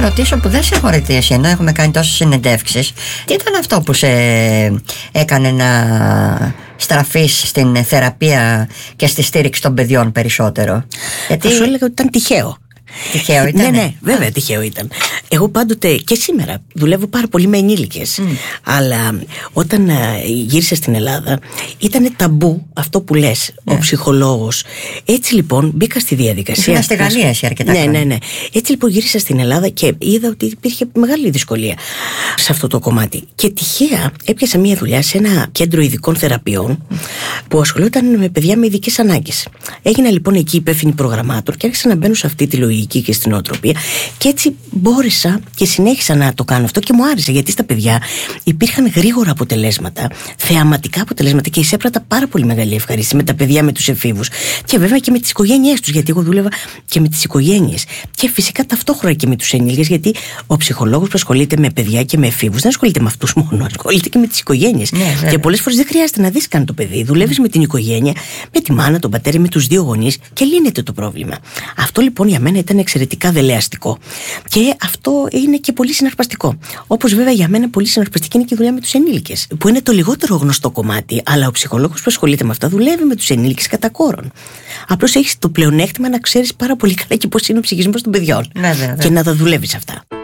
ρωτήσω που δεν σε έχω ρωτήσει, ενώ έχουμε κάνει τόσες συνεντεύξεις, τι ήταν αυτό που σε έκανε να στραφείς στην θεραπεία και στη στήριξη των παιδιών περισσότερο? Γιατί σου έλεγα ότι ήταν τυχαίο. Τυχαίο ήταν. Ναι, βέβαια τυχαίο ήταν. Εγώ πάντοτε και σήμερα δουλεύω πάρα πολύ με ενήλικες. Αλλά όταν γύρισα στην Ελλάδα ήταν ταμπού αυτό που λες, ο ψυχολόγος. Έτσι λοιπόν μπήκα στη διαδικασία. Ήσουν στη Γαλλία εσύ αρκετά χρόνια. Ναι. Έτσι λοιπόν γύρισα στην Ελλάδα και είδα ότι υπήρχε μεγάλη δυσκολία σε αυτό το κομμάτι. Και τυχαία έπιασα μια δουλειά σε ένα κέντρο ειδικών θεραπείων που ασχολούνταν με παιδιά με ειδικές ανάγκες. Έγινα λοιπόν εκεί υπεύθυνη προγραμμάτορ και άρχισα να μπαίνω σε αυτή τη λογική και στην νοοτροπία, και έτσι μπόρεσα και συνέχισα να το κάνω αυτό και μου άρεσε, γιατί στα παιδιά υπήρχαν γρήγορα αποτελέσματα, θεαματικά αποτελέσματα, και εισέπρατα πάρα πολύ μεγάλη ευχαρίστηση με τα παιδιά, με τους εφήβους και βέβαια και με τις οικογένειές τους, γιατί εγώ δούλευα και με τις οικογένειες και φυσικά ταυτόχρονα και με τους ενήλικες, γιατί ο ψυχολόγος που ασχολείται με παιδιά και με εφήβους δεν ασχολείται με αυτούς μόνο, ασχολείται και με τις οικογένειες. Και πολλές φορές δεν χρειάζεται να δεις καν το παιδί, δουλεύεις με την οικογένεια, με τη μάνα, τον πατέρα, με τους δύο γονείς και λύνεται το πρόβλημα. Αυτό λοιπόν για μένα ήταν εξαιρετικά δελεαστικό. Και αυτό είναι και πολύ συναρπαστικό. Όπως βέβαια για μένα πολύ συναρπαστική είναι και η δουλειά με τους ενήλικες, που είναι το λιγότερο γνωστό κομμάτι, αλλά ο ψυχολόγος που ασχολείται με αυτά δουλεύει με τους ενήλικες κατά κόρον. Απλώς έχεις το πλεονέκτημα να ξέρεις πάρα πολύ καλά και πώς είναι ο ψυχισμός των παιδιών. Βέβαια. Και να τα δουλεύεις αυτά.